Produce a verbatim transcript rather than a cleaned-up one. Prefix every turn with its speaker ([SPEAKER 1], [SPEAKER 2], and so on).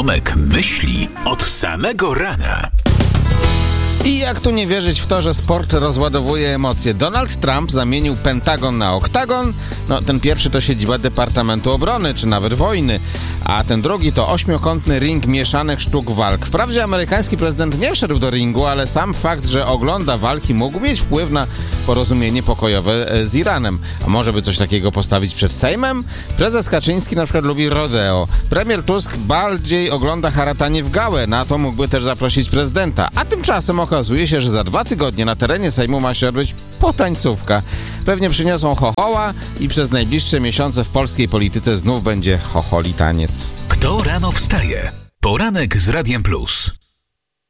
[SPEAKER 1] Tomek myśli od samego rana.
[SPEAKER 2] I jak tu nie wierzyć w to, że sport rozładowuje emocje? Donald Trump zamienił Pentagon na oktagon. No, ten pierwszy to siedziba Departamentu Obrony, czy nawet wojny, a ten drugi to ośmiokątny ring mieszanych sztuk walk. Wprawdzie amerykański prezydent nie wszedł do ringu, ale sam fakt, że ogląda walki, mógł mieć wpływ na porozumienie pokojowe z Iranem. A może by coś takiego postawić przed Sejmem? Prezes Kaczyński na przykład lubi rodeo. Premier Tusk bardziej ogląda haratanie w gałę. Na to mógłby też zaprosić prezydenta. A tymczasem okazuje się, że za dwa tygodnie na terenie Sejmu ma się odbyć potańcówka. Pewnie przyniosą chochoła i przez najbliższe miesiące w polskiej polityce znów będzie chocholi taniec.
[SPEAKER 1] Kto rano wstaje? Poranek z Radiem Plus.